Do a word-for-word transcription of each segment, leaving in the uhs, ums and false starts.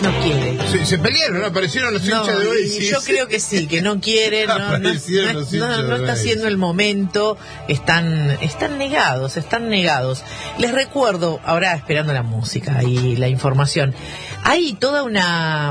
no quiere. Se, se pelearon, ¿no? Aparecieron los no, hinchas de Oasis. Yo creo que sí, que no quiere, no, no, no, no, no está siendo el momento, están, están negados, están negados. Les recuerdo, ahora esperando la música y la información, hay toda una...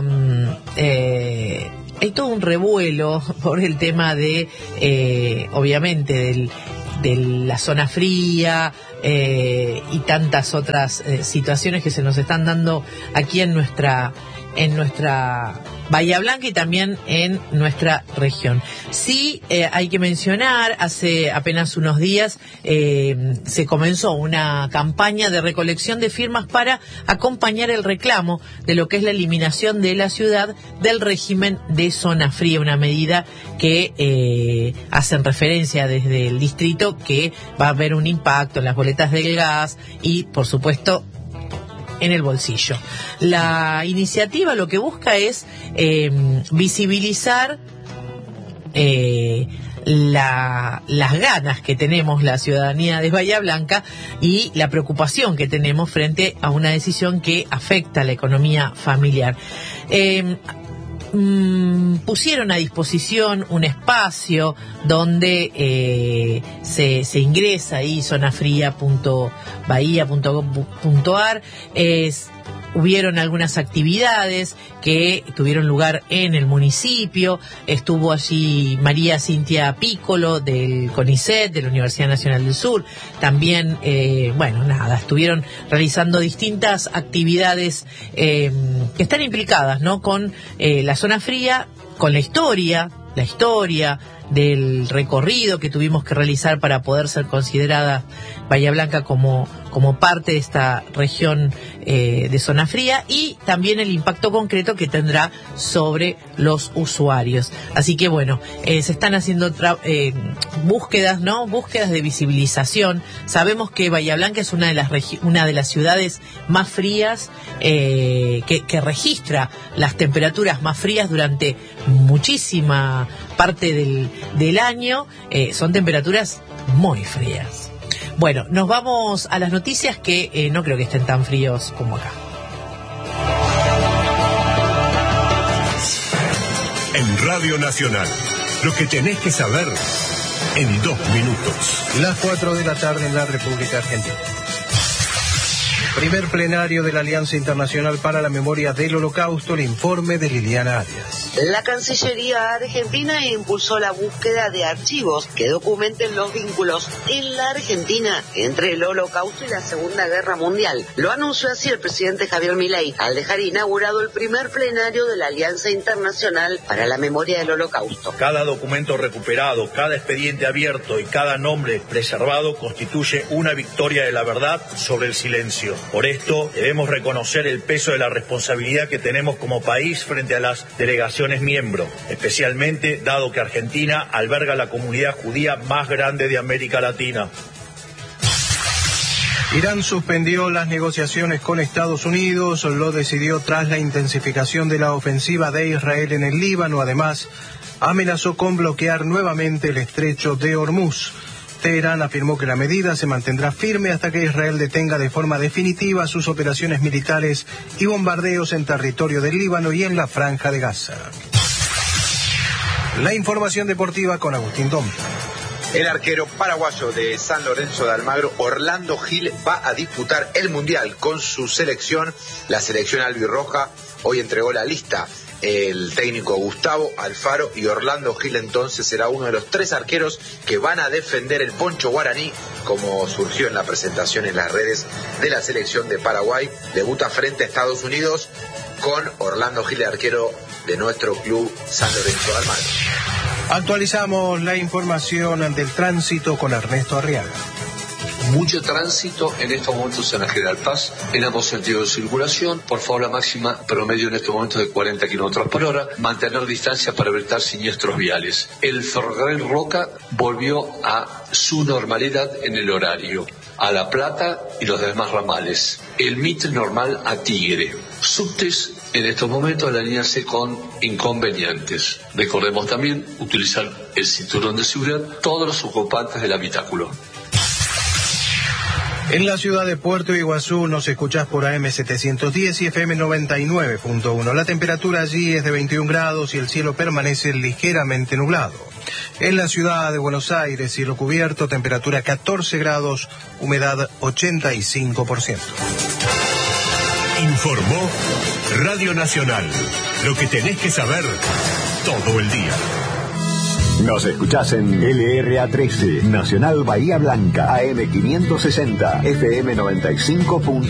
Eh, hay todo un revuelo por el tema de, eh, obviamente, del, de la zona fría eh, y tantas otras eh, situaciones que se nos están dando aquí en nuestra en nuestra Bahía Blanca y también en nuestra región. Sí, eh, hay que mencionar, hace apenas unos días eh, se comenzó una campaña de recolección de firmas para acompañar el reclamo de lo que es la eliminación de la ciudad del régimen de zona fría, una medida que eh, hacen referencia desde el distrito que va a haber un impacto en las boletas del gas y, por supuesto, en el bolsillo. La iniciativa lo que busca es eh, visibilizar eh, la, las ganas que tenemos la ciudadanía de Bahía Blanca y la preocupación que tenemos frente a una decisión que afecta a la economía familiar. Eh, Mm, pusieron a disposición un espacio donde eh, se, se ingresa ahí, zonafría punto bahía punto gov punto ar. Es Hubieron algunas actividades que tuvieron lugar en el municipio. Estuvo allí María Cintia Piccolo del CONICET, de la Universidad Nacional del Sur. También, eh, bueno, nada, estuvieron realizando distintas actividades eh, que están implicadas, ¿no?, con eh, la zona fría, con la historia, la historia del recorrido que tuvimos que realizar para poder ser considerada Bahía Blanca como, como parte de esta región eh, de zona fría, y también el impacto concreto que tendrá sobre los usuarios. Así que bueno, eh, se están haciendo eh, búsquedas, ¿no? Búsquedas de visibilización. Sabemos que Bahía Blanca es una de las una de las ciudades más frías, eh, que, que registra las temperaturas más frías durante muchísima parte del, del año. Eh, son temperaturas muy frías. Bueno, nos vamos a las noticias que eh, no creo que estén tan fríos como acá. En Radio Nacional, lo que tenés que saber en dos minutos. Las cuatro de la tarde en la República Argentina. Primer plenario de la Alianza Internacional para la Memoria del Holocausto, el informe de Liliana Arias. La Cancillería Argentina impulsó la búsqueda de archivos que documenten los vínculos en la Argentina entre el Holocausto y la Segunda Guerra Mundial. Lo anunció así el presidente Javier Milei al dejar inaugurado el primer plenario de la Alianza Internacional para la Memoria del Holocausto. Cada documento recuperado, cada expediente abierto y cada nombre preservado constituye una victoria de la verdad sobre el silencio. Por esto debemos reconocer el peso de la responsabilidad que tenemos como país frente a las delegaciones miembros, especialmente dado que Argentina alberga la comunidad judía más grande de América Latina. Irán suspendió las negociaciones con Estados Unidos, lo decidió tras la intensificación de la ofensiva de Israel en el Líbano. Además, amenazó con bloquear nuevamente el estrecho de Hormuz. Teherán afirmó que la medida se mantendrá firme hasta que Israel detenga de forma definitiva sus operaciones militares y bombardeos en territorio del Líbano y en la Franja de Gaza. La información deportiva con Agustín Dom. El arquero paraguayo de San Lorenzo de Almagro, Orlando Gil, va a disputar el Mundial con su selección. La selección albirroja hoy entregó la lista. El técnico Gustavo Alfaro, y Orlando Gil entonces será uno de los tres arqueros que van a defender el poncho guaraní, como surgió en la presentación en las redes de la selección de Paraguay. Debuta frente a Estados Unidos con Orlando Gil, arquero de nuestro club San Lorenzo de Almagro. Actualizamos la información del tránsito con Ernesto Arriaga. Mucho tránsito en estos momentos en la General Paz, en ambos sentidos de circulación. Por favor, la máxima promedio en estos momentos de cuarenta kilómetros por hora. Mantener distancia para evitar siniestros viales. El ferrocarril Roca volvió a su normalidad en el horario, a La Plata y los demás ramales. El Mitre normal a Tigre. Subtes en estos momentos la línea C con inconvenientes. Recordemos también utilizar el cinturón de seguridad todos los ocupantes del habitáculo. En la ciudad de Puerto Iguazú nos escuchás por A M setecientos diez y F M noventa y nueve punto uno. La temperatura allí es de veintiún grados y el cielo permanece ligeramente nublado. En la ciudad de Buenos Aires, cielo cubierto, temperatura catorce grados, humedad ochenta y cinco por ciento. Informó Radio Nacional. Lo que tenés que saber todo el día. Nos escuchás en L R A trece, Nacional Bahía Blanca, A M quinientos sesenta, F M noventa y cinco punto uno.